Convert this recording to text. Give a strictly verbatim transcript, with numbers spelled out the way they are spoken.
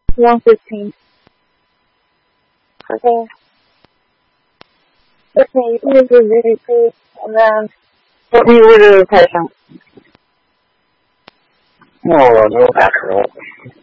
one fifteen. Okay. Okay, here's the video, please. And then, what do you order the patient? Oh, no back roll.